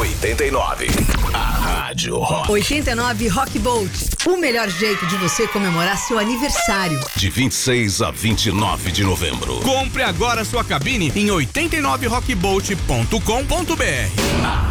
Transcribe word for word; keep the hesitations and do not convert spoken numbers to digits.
oitenta e nove. A Rádio Rock. oitenta e nove Rock Bolt. O melhor jeito de você comemorar seu aniversário. De vinte e seis a vinte e nove de novembro. Compre agora sua cabine em oitenta e nove rock bolt ponto com ponto br.